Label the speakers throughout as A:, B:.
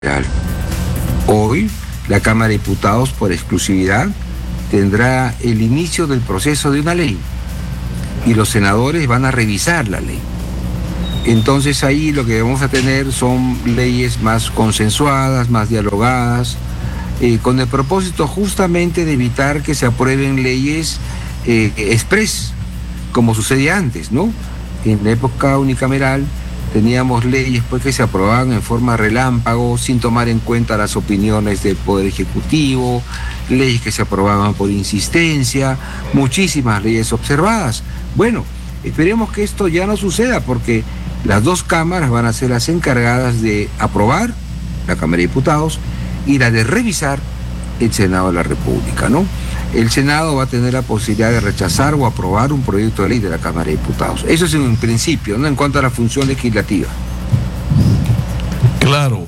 A: Federal. Hoy, la Cámara de Diputados, por exclusividad, tendrá el inicio del proceso de una ley y los senadores van a revisar la ley. Entonces ahí lo que vamos a tener son leyes más consensuadas, más dialogadas, con el propósito justamente de evitar que se aprueben leyes express, como sucedía antes, ¿no? En la época unicameral teníamos leyes pues, que se aprobaban en forma relámpago, sin tomar en cuenta las opiniones del Poder Ejecutivo, leyes que se aprobaban por insistencia, muchísimas leyes observadas. Bueno, esperemos que esto ya no suceda, porque las dos cámaras van a ser las encargadas de aprobar, la Cámara de Diputados, y la de revisar el Senado de la República, ¿no? El Senado va a tener la posibilidad de rechazar o aprobar un proyecto de ley de la Cámara de Diputados. Eso es en principio, ¿no? En cuanto a la función legislativa.
B: Claro.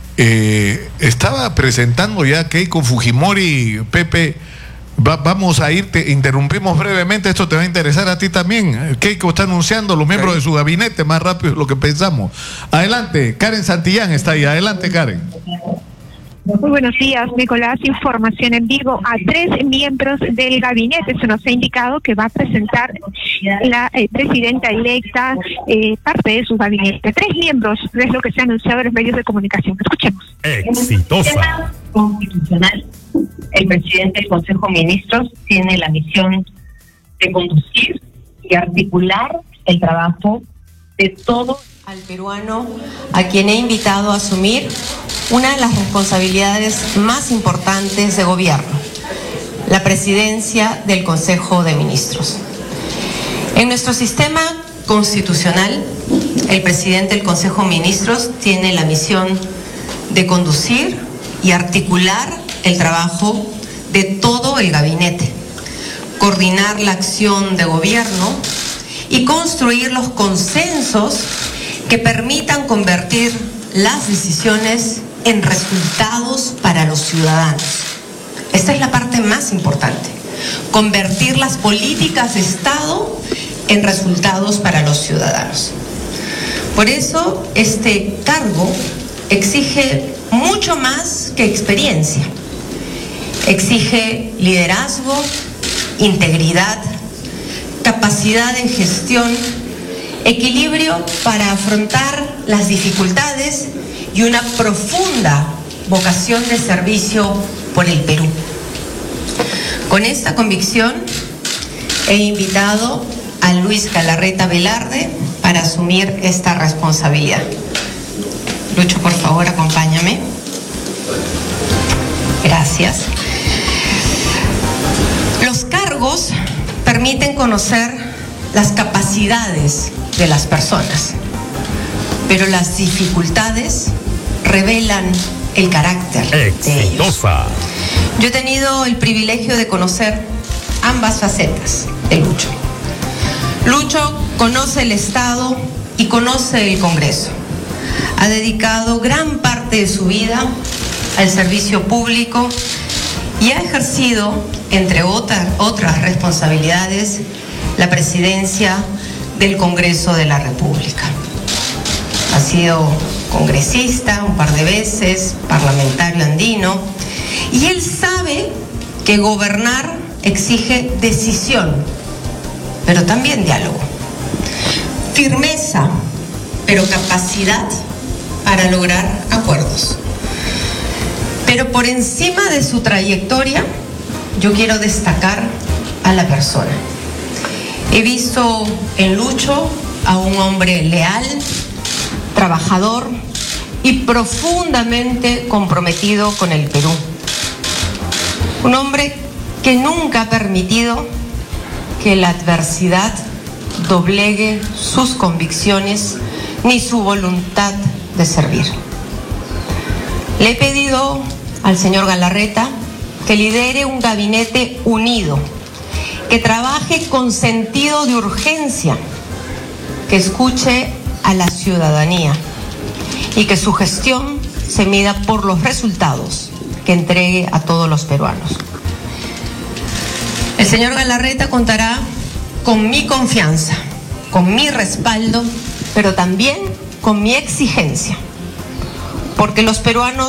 B: Estaba presentando ya Keiko Fujimori, Pepe. Vamos a irte, interrumpimos brevemente, esto te va a interesar a ti también. Keiko está anunciando los miembros de su gabinete más rápido de lo que pensamos. Adelante, Karen Santillán está ahí. Adelante, Karen.
C: Muy buenos días, Nicolás. Información en vivo a 3 miembros del gabinete. Se nos ha indicado que va a presentar la presidenta electa parte de su gabinete. 3 miembros es lo que se ha anunciado en los medios de comunicación. Escuchemos.
D: Exitosa. Constitucional. El presidente del Consejo de Ministros tiene la misión de conducir y articular el trabajo de todo
E: al peruano, a quien he invitado a asumir una de las responsabilidades más importantes de gobierno, la presidencia del Consejo de Ministros. En nuestro sistema constitucional, el presidente del Consejo de Ministros tiene la misión de conducir y articular el trabajo de todo el gabinete, coordinar la acción de gobierno y construir los consensos que permitan convertir las decisiones en resultados para los ciudadanos. Esta es la parte más importante, convertir las políticas de Estado en resultados para los ciudadanos. Por eso, este cargo exige mucho más que experiencia. Exige liderazgo, integridad, capacidad en gestión, equilibrio para afrontar las dificultades y una profunda vocación de servicio por el Perú. Con esta convicción he invitado a Luis Galarreta Velarde para asumir esta responsabilidad. Lucho, por favor, acompáñame. Gracias. Los cargos permiten conocer las capacidades de las personas, pero las dificultades revelan el carácter de ellos. Yo he tenido el privilegio de conocer ambas facetas de Lucho. Lucho conoce el Estado y conoce el Congreso. Ha dedicado gran parte de su vida al servicio público y ha ejercido, entre otras responsabilidades, la presidencia del Congreso de la República. Ha sido congresista un par de veces, parlamentario andino, y él sabe que gobernar exige decisión, pero también diálogo, firmeza, pero capacidad para lograr acuerdos. Pero por encima de su trayectoria, yo quiero destacar a la persona. He visto en Lucho a un hombre leal, trabajador y profundamente comprometido con el Perú. Un hombre que nunca ha permitido que la adversidad doblegue sus convicciones ni su voluntad de servir. Le he pedido al señor Galarreta que lidere un gabinete unido, que trabaje con sentido de urgencia, que escuche a la ciudadanía y que su gestión se mida por los resultados que entregue a todos los peruanos. El señor Galarreta contará con mi confianza, con mi respaldo, pero también con mi exigencia. porque los peruanos